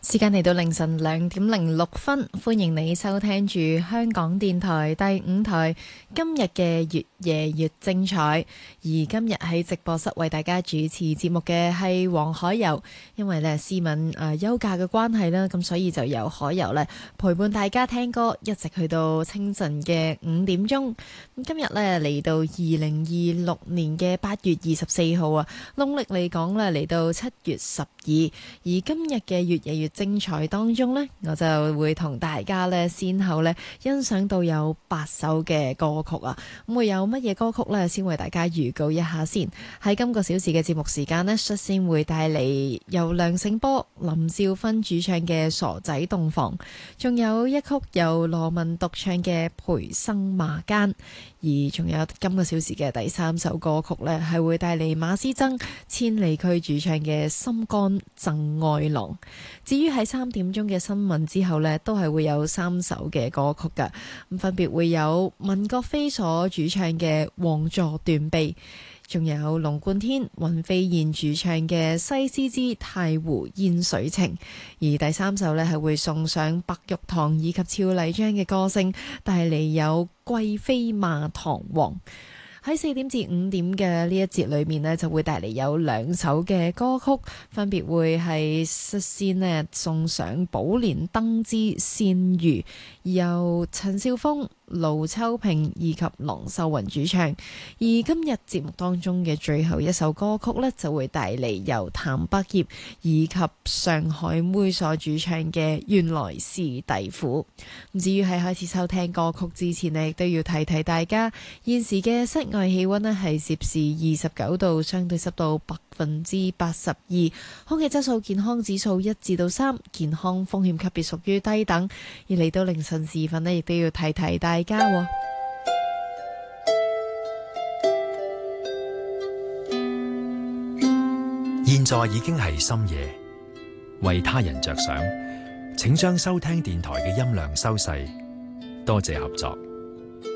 時間嚟到凌晨2:06，歡迎你收聽住香港電台第5台今日嘅越夜越精彩。而今日喺直播室為大家主持節目嘅係黃海柔，因為咧思敏休假嘅關係啦，咁所以就由海柔咧陪伴大家聽歌，一直去到清晨嘅5點鐘。咁今日咧嚟到2026年嘅8月24號啊，農曆嚟講咧嚟到7月12，而今日嘅越夜越精彩當中呢，我就會同大家呢先後呢欣賞到有8首嘅歌曲啊。咁會有乜嘢歌曲呢？先為大家預告一下先。喺今個小時嘅節目時間呢，率先會帶嚟由梁醒波、林兆芬主唱嘅《傻仔洞房》，仲有一曲由羅文獨唱嘅《培生馬間》，而仲有今個小時嘅第3首歌曲呢，係會帶嚟馬師曾、千里駒主唱嘅《心肝贈愛郎》。至於喺3點鐘嘅新聞之後呢，都係會有3首嘅歌曲㗎。咁分別會有文國飛所主唱嘅《王座斷臂》，仲有龍貫天、尹飛燕主唱嘅《西施之太湖煙水情》。而第3首呢，係會送上白玉堂以及俏麗章嘅歌聲，帶嚟有貴妃罵唐王。喺4點至5點嘅呢一節裏面呢，就會帶嚟有2首嘅歌曲，分別會係率先呢送上寶蓮燈之鮮魚，由陳少峰、盧秋萍以及郎秀雲主唱。而今日節目當中嘅最後一首歌曲呢，就會帶嚟由譚北業以及上海妹所主唱嘅原來是弟婦。至於喺開始收聽歌曲之前呢，亦都要提提大家，現時嘅室外氣溫呢係攝氏29度，相對濕度82%，空氣質素健康指數1至3，健康風險級別屬於低等。而嚟到凌晨時分呢，亦都要提提大家喎。 現在已經係深夜，為他人着想，請將收聽電台嘅音量收細，多謝合作。